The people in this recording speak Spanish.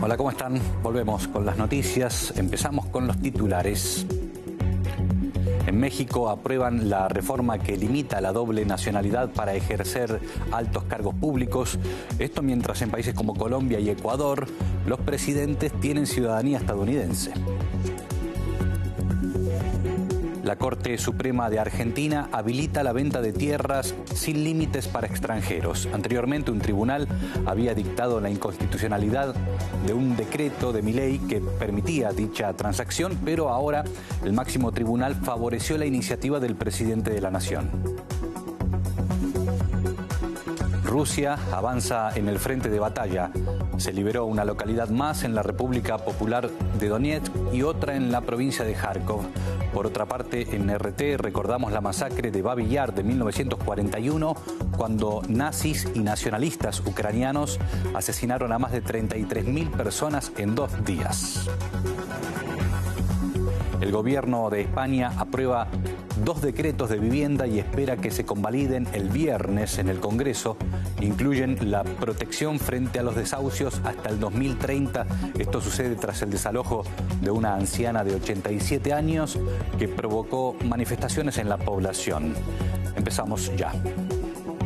Hola, ¿cómo están? Volvemos con las noticias. Empezamos con los titulares. En México aprueban la reforma que limita la doble nacionalidad para ejercer altos cargos públicos. Esto mientras en países como Colombia y Ecuador los presidentes tienen ciudadanía estadounidense. La Corte Suprema de Argentina habilita la venta de tierras sin límites para extranjeros. Anteriormente, un tribunal había dictado la inconstitucionalidad de un decreto de Milei que permitía dicha transacción, pero ahora el máximo tribunal favoreció la iniciativa del presidente de la Nación. Rusia avanza en el frente de batalla. Se liberó una localidad más en la República Popular de Donetsk y otra en la provincia de Kharkov. Por otra parte, en RT recordamos la masacre de Babi Yar de 1941, cuando nazis y nacionalistas ucranianos asesinaron a más de 33.000 personas en 2 días. El gobierno de España aprueba 2 decretos de vivienda y espera que se convaliden el viernes en el Congreso. Incluyen la protección frente a los desahucios hasta el 2030. Esto sucede tras el desalojo de una anciana de 87 años que provocó manifestaciones en la población. Empezamos ya.